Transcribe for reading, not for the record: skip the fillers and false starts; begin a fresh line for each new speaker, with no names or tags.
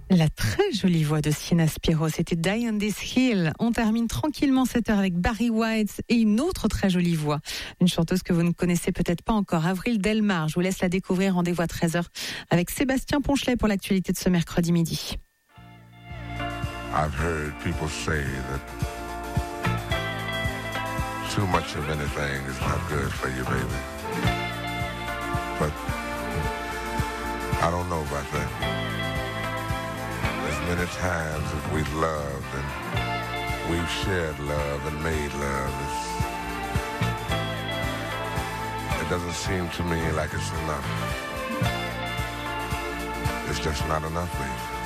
La très jolie voix de Sienna Spiro, c'était Die on This Hill. On termine tranquillement cette heure avec Barry White et une autre très jolie voix. Une chanteuse que vous ne connaissez peut-être pas encore, Avril Delmar. Je vous laisse la découvrir. Rendez-vous à 13h avec Sébastien Ponchelet pour l'actualité de ce mercredi midi.
I've heard people say that too much of anything is not good for you, baby. But I don't know about that. As many times as we've loved and we've shared love and made love, it doesn't seem to me like it's enough. It's just not enough, baby.